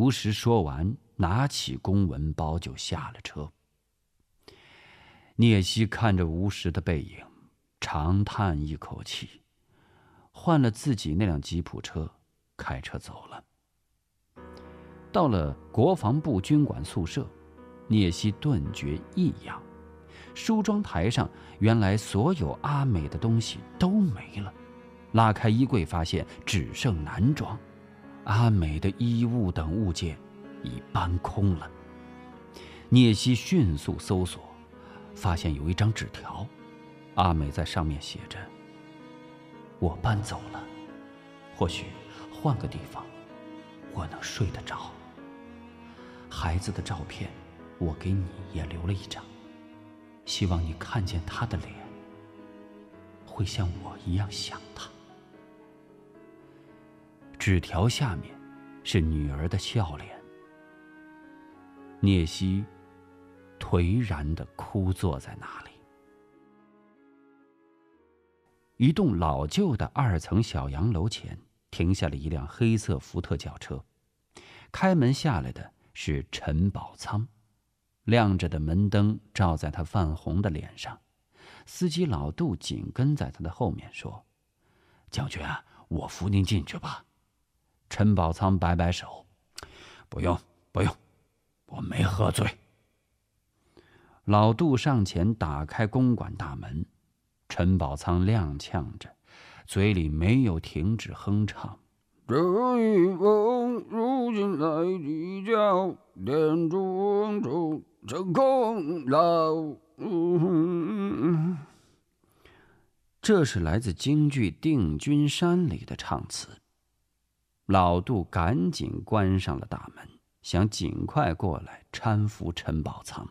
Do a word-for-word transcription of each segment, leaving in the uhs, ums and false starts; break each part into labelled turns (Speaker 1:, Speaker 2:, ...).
Speaker 1: 吴石说完，拿起公文包就下了车。聂西看着吴石的背影，长叹一口气，换了自己那辆吉普车，开车走了。到了国防部军管宿舍，聂西顿觉异样，梳妆台上原来所有阿美的东西都没了，拉开衣柜发现只剩男装，阿美的衣物等物件已搬空了。聂西迅速搜索，发现有一张纸条，阿美在上面写着：我搬走了，或许换个地方我能睡得着。孩子的照片我给你也留了一张，希望你看见他的脸会像我一样想他。纸条下面是女儿的笑脸。聂西颓然地枯坐在那里。一栋老旧的二层小洋楼前停下了一辆黑色福特轿车，开门下来的是陈宝仓，亮着的门灯照在他泛红的脸上。司机老杜紧跟在他的后面说：将军啊，我扶您进去吧。陈宝仓摆摆手：不用不用，我没喝醉。老杜上前打开公馆大门，陈宝仓踉跄着，嘴里没有停止哼唱：这一风如今来计较，点烛烛成功劳。这是来自京剧《定军山》里的唱词。老杜赶紧关上了大门，想尽快过来搀扶陈宝仓。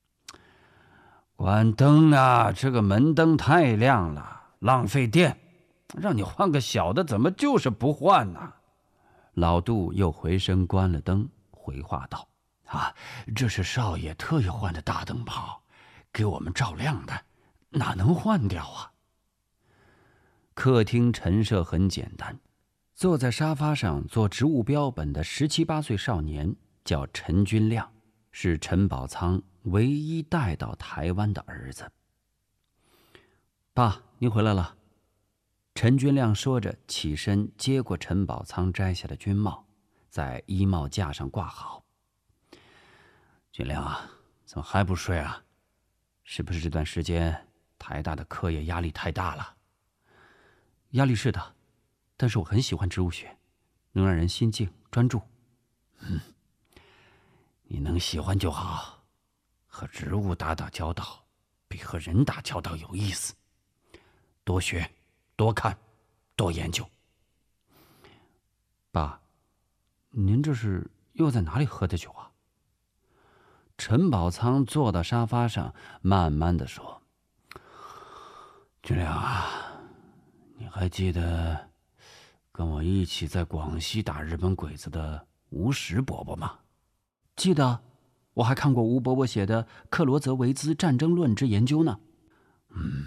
Speaker 1: 关灯啊，这个门灯太亮了，浪费电，让你换个小的，怎么就是不换呢？老杜又回身关了灯，回话道：啊，这是少爷特意换的大灯泡，给我们照亮的，哪能换掉啊？客厅陈设很简单，坐在沙发上做职务标本的十七八岁少年叫陈军亮，是陈宝仓唯一带到台湾的儿子。爸，您回来了。陈军亮说着起身接过陈宝仓摘下的军帽，在衣帽架上挂好。军亮啊，怎么还不睡啊？是不是这段时间台大的课业压力太大了？压力是的，但是我很喜欢植物学，能让人心静专注。嗯，你能喜欢就好，和植物打打交道比和人打交道有意思。多学多看多研究。爸，您这是又在哪里喝的酒啊？陈宝仓坐到沙发上慢慢地说：军亮啊，你还记得跟我一起在广西打日本鬼子的吴石伯伯吗？记得，我还看过吴伯伯写的《克罗泽维兹战争论之研究》呢。嗯，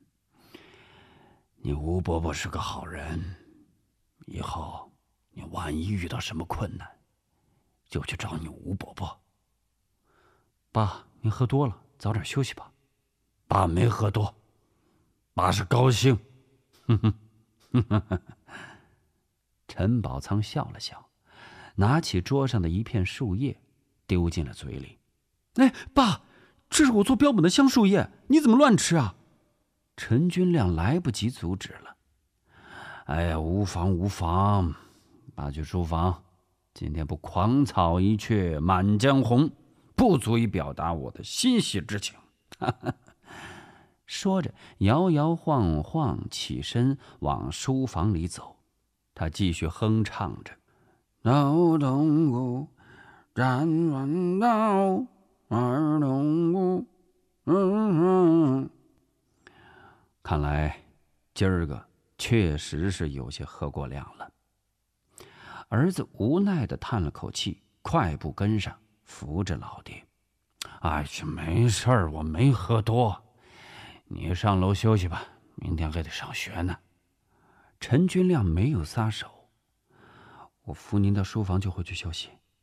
Speaker 1: 你吴伯伯是个好人，以后你万一遇到什么困难，就去找你吴伯伯。爸，您喝多了，早点休息吧。爸没喝多，爸是高兴。哼哼，陈宝仓笑了笑，拿起桌上的一片树叶，丢进了嘴里。哎，爸，这是我做标本的香树叶，你怎么乱吃啊？陈军亮来不及阻止了。哎呀，无妨无妨，爸去书房，今天不狂草一阙《满江红》，不足以表达我的欣喜之情。说着，摇摇晃晃起身往书房里走。他继续哼唱着：劳动舞，战完刀，儿童舞。嗯，看来今儿个确实是有些喝过量了。儿子无奈地叹了口气，快步跟上，扶着老爹：哎，没事儿，我没喝多。你上楼休息吧，明天还得上学呢。陈军亮没有撒手：我扶您到书房就回去休息。